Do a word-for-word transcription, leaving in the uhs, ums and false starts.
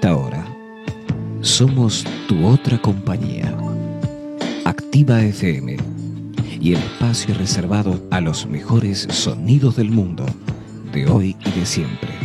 esta hora, somos tu otra compañía. Activa F M y el espacio reservado a los mejores sonidos del mundo, de hoy y de siempre.